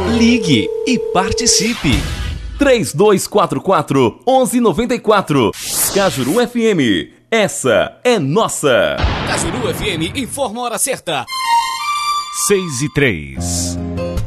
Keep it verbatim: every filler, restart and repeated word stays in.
Ligue e participe. três dois quatro quatro, um um nove quatro. Cajuru F M, essa é nossa. Cajuru F M informa a hora certa. seis e três.